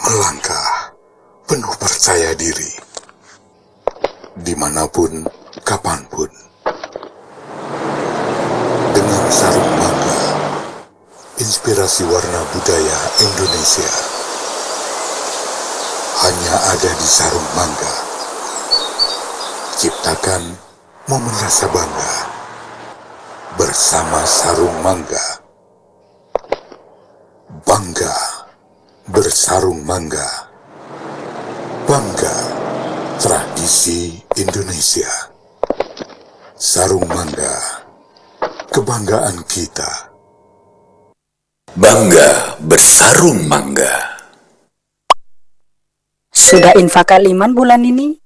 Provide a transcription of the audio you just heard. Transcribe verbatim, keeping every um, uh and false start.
Melangkah penuh percaya diri, dimanapun, kapanpun. Dengan sarung mangga, inspirasi warna budaya Indonesia hanya ada di sarung mangga. Ciptakan momen rasa bangga bersama sarung mangga. Bangga bersarung mangga. Bangga tradisi Indonesia. Sarung mangga, kebanggaan kita. Bangga bersarung mangga. Sudah infak kaliman bulan ini?